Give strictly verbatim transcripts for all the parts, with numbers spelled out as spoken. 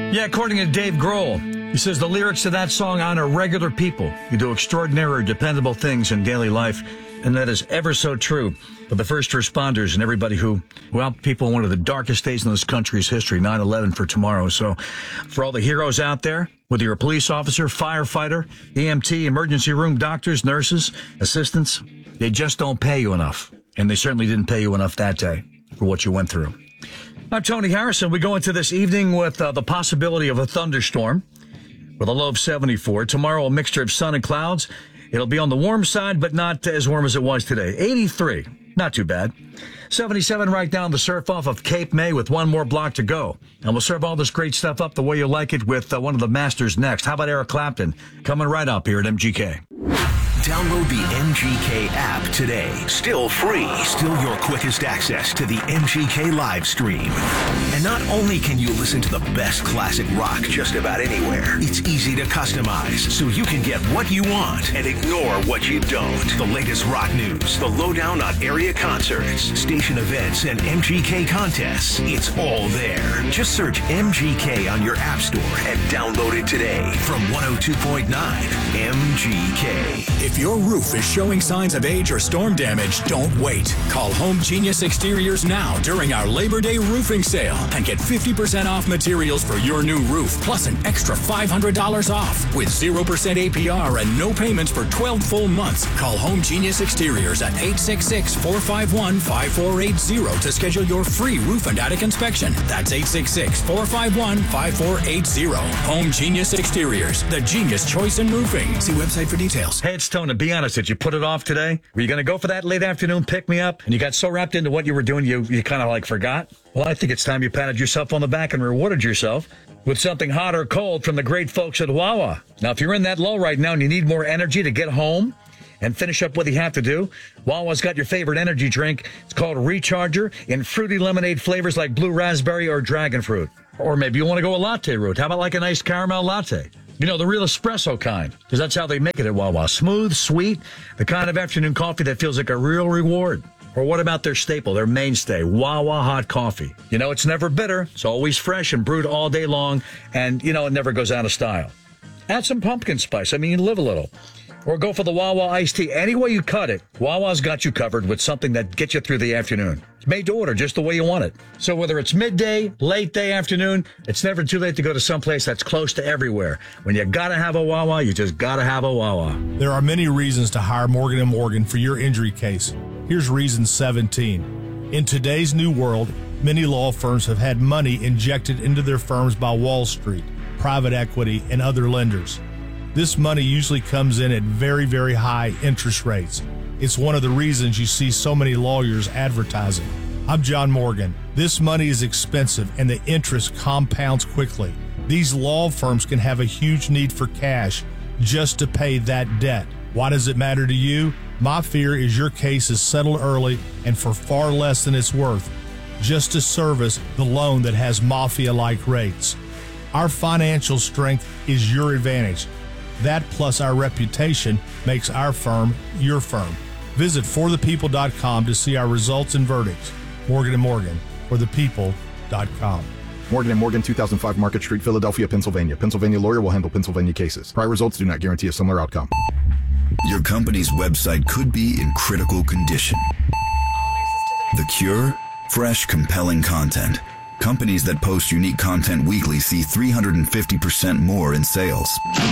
Yeah, according to Dave Grohl, he says the lyrics to that song honor regular people who do extraordinary, dependable things in daily life, and that is ever so true for the first responders and everybody who, well, people in one of the darkest days in this country's history, nine eleven for tomorrow. So for all the heroes out there, whether you're a police officer, firefighter, E M T, emergency room doctors, nurses, assistants, they just don't pay you enough. And they certainly didn't pay you enough that day for what you went through. I'm Tony Harrison. We go into this evening with uh, the possibility of a thunderstorm with a low of seventy-four. Tomorrow, a mixture of sun and clouds. It'll be on the warm side, but not as warm as it was today. eighty-three. Not too bad. seventy-seven right down the surf off of Cape May with one more block to go. And we'll serve all this great stuff up the way you like it with uh, one of the masters next. How about Eric Clapton coming right up here at M G K? Download the M G K app today. Still free. Still your quickest access to the M G K live stream. And not only can you listen to the best classic rock just about anywhere, it's easy to customize so you can get what you want and ignore what you don't. The latest rock news, the lowdown on area concerts, station events, and M G K contests. It's all there. Just search M G K on your app store and download it today from one oh two point nine M G K. If your roof is showing signs of age or storm damage, don't wait. Call Home Genius Exteriors now during our Labor Day roofing sale and get fifty percent off materials for your new roof, plus an extra five hundred dollars off with zero percent A P R and no payments for twelve full months. Call Home Genius Exteriors at eight six six, four five one, five four eight zero to schedule your free roof and attic inspection. That's eight six six, four five one, five four eight zero. Home Genius Exteriors, the genius choice in roofing. See website for details. Hey, it's Tony. Be honest, did you put it off today? Were you going to go for that late afternoon pick-me-up? And you got so wrapped into what you were doing, you, you kind of like forgot? Well, I think it's time you patted yourself on the back and rewarded yourself with something hot or cold from the great folks at Wawa. Now, if you're in that low right now and you need more energy to get home and finish up what you have to do, Wawa's got your favorite energy drink. It's called Recharger in fruity lemonade flavors like blue raspberry or dragon fruit. Or maybe you want to go a latte route. How about like a nice caramel latte? You know, the real espresso kind, because that's how they make it at Wawa. Smooth, sweet, the kind of afternoon coffee that feels like a real reward. Or what about their staple, their mainstay, Wawa hot coffee? You know, it's never bitter. It's always fresh and brewed all day long. And, you know, it never goes out of style. Add some pumpkin spice. I mean, you live a little. Or go for the Wawa iced tea. Any way you cut it, Wawa's got you covered with something that gets you through the afternoon. It's made to order just the way you want it. So whether it's midday, late day, afternoon, it's never too late to go to someplace that's close to everywhere. When you gotta have a Wawa, you just gotta have a Wawa. There are many reasons to hire Morgan and Morgan for your injury case. Here's reason seventeen. In today's new world, many law firms have had money injected into their firms by Wall Street, private equity, and other lenders. This money usually comes in at very, very high interest rates. It's one of the reasons you see so many lawyers advertising. I'm John Morgan. This money is expensive and the interest compounds quickly. These law firms can have a huge need for cash just to pay that debt. Why does it matter to you? My fear is your case is settled early and for far less than it's worth, just to service the loan that has mafia-like rates. Our financial strength is your advantage. That plus our reputation makes our firm your firm. Visit for the people dot com to see our results and verdicts. Morgan and Morgan, for the people dot com. Morgan and Morgan, two thousand five Market Street, Philadelphia, Pennsylvania. Pennsylvania lawyer will handle Pennsylvania cases. Prior results do not guarantee a similar outcome. Your company's website could be in critical condition. The cure? Fresh, compelling content. Companies that post unique content weekly see three hundred fifty percent more in sales.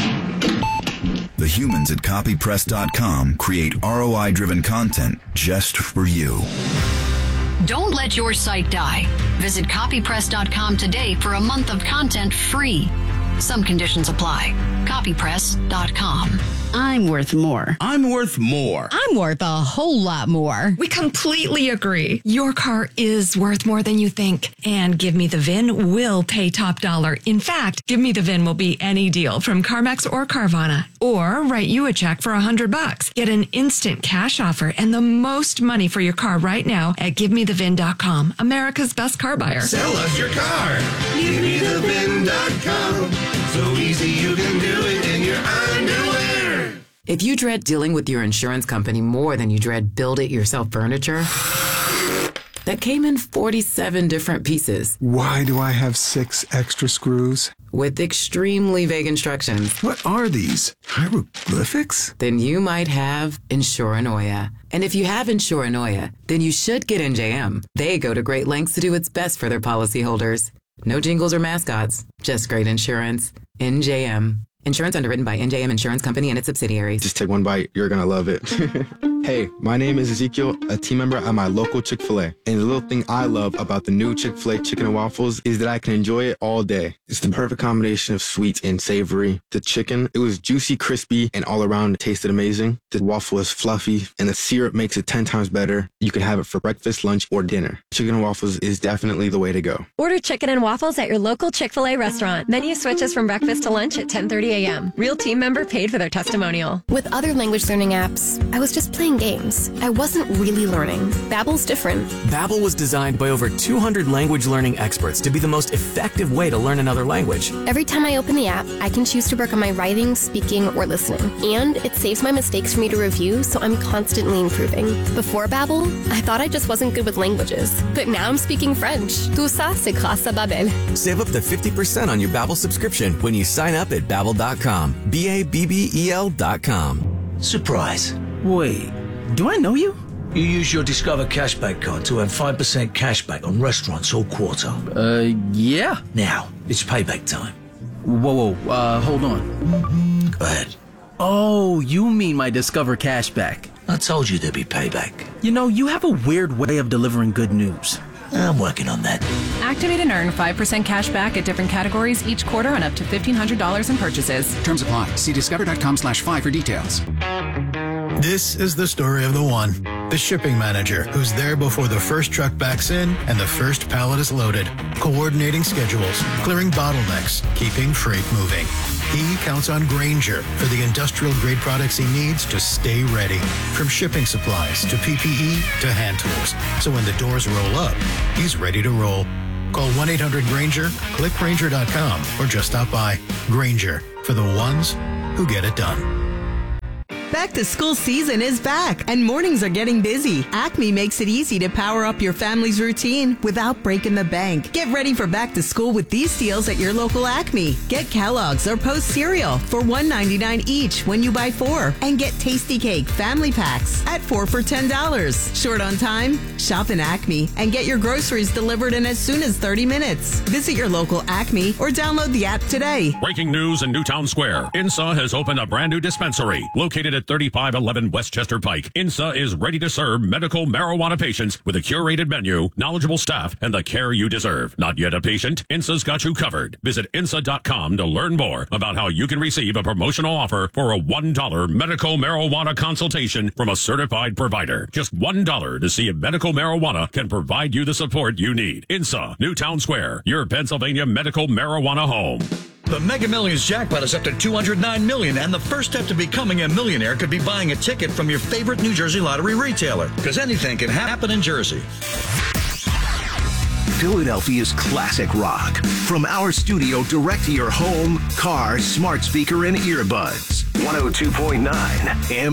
The humans at copy press dot com create R O I-driven content just for you. Don't let your site die. Visit copy press dot com today for a month of content free. Some conditions apply. copy press dot com. I'm worth more. I'm worth more. I'm worth a whole lot more. We completely agree. Your car is worth more than you think. And Give Me the V I N will pay top dollar. In fact, Give Me the V I N will be any deal from CarMax or Carvana. Or write you a check for a hundred bucks. Get an instant cash offer and the most money for your car right now at give me the V I N dot com. America's best car buyer. Sell us your car. give me the V I N dot com. So easy you can do it in your underwear. If you dread dealing with your insurance company more than you dread build-it-yourself furniture that came in forty-seven different pieces. Why do I have six extra screws? with extremely vague instructions. What are these? Hieroglyphics? Then you might have Insuranoia. And if you have Insuranoia, then you should get N J M. They go to great lengths to do its best for their policyholders. No jingles or mascots, just great insurance. N J M. Insurance underwritten by N J M Insurance Company and its subsidiaries. Just take one bite. You're going to love it. Hey, my name is Ezekiel, a team member at my local Chick-fil-A. And the little thing I love about the new Chick-fil-A chicken and waffles is that I can enjoy it all day. It's the perfect combination of sweet and savory. The chicken, it was juicy, crispy, and all around it tasted amazing. The waffle is fluffy, and the syrup makes it ten times better. You can have it for breakfast, lunch, or dinner. Chicken and waffles is definitely the way to go. Order chicken and waffles at your local Chick-fil-A restaurant. Menu switches from breakfast to lunch at ten thirty a.m. Real team member paid for their testimonial. With other language learning apps, I was just playing games. I wasn't really learning. Babbel's different. Babbel was designed by over two hundred language learning experts to be the most effective way to learn another language. Every time I open the app, I can choose to work on my writing, speaking, or listening. And it saves my mistakes for me to review, so I'm constantly improving. Before Babbel, I thought I just wasn't good with languages. But now I'm speaking French. Tout ça, c'est grâce à Babbel. Save up to fifty percent on your Babbel subscription when you sign up at Babbel dot com. B A B B E L dot com. Surprise. Wait. Do I know you? You use your Discover Cashback card to earn five percent cashback on restaurants all quarter. Uh, yeah. Now, it's payback time. Whoa, whoa, uh, hold on. Go ahead. Oh, you mean my Discover Cashback. I told you there'd be payback. You know, you have a weird way of delivering good news. I'm working on that. Activate and earn five percent cash back at different categories each quarter on up to fifteen hundred dollars in purchases. Terms apply. See discover dot com slash five for details. This is the story of the one, the shipping manager, who's there before the first truck backs in and the first pallet is loaded, coordinating schedules, clearing bottlenecks, keeping freight moving. He counts on Grainger for the industrial-grade products he needs to stay ready, from shipping supplies to P P E to hand tools. So when the doors roll up, he's ready to roll. Call one eight hundred Grainger, click Grainger dot com, or just stop by. Grainger, for the ones who get it done. Back to school season is back, and mornings are getting busy. Acme makes it easy to power up your family's routine without breaking the bank. Get ready for back to school with these deals at your local Acme. Get Kellogg's or Post cereal for one ninety-nine each when you buy four, and get Tasty Cake family packs at four for ten dollars. Short on time? Shop in Acme and get your groceries delivered in as soon as thirty minutes. Visit your local Acme or download the app today. Breaking news in Newtown Square. INSA has opened a brand new dispensary located at thirty-five eleven Westchester Pike. INSA is ready to serve medical marijuana patients with a curated menu, knowledgeable staff, and the care you deserve. Not yet a patient? INSA's got you covered. Visit I N S A dot com to learn more about how you can receive a promotional offer for a one dollar medical marijuana consultation from a certified provider. Just one dollar to see if medical marijuana can provide you the support you need. INSA, Newtown Square, your Pennsylvania medical marijuana home. The Mega Millions jackpot is up to two hundred nine million dollars, and the first step to becoming a millionaire could be buying a ticket from your favorite New Jersey lottery retailer. Because anything can happen in Jersey. Philadelphia's classic rock. From our studio direct to your home, car, smart speaker, and earbuds. one oh two point nine M